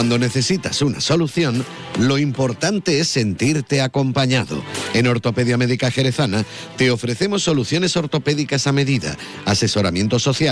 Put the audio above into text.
Cuando necesitas una solución, lo importante es sentirte acompañado. En Ortopedia Médica Jerezana te ofrecemos soluciones ortopédicas a medida, asesoramiento social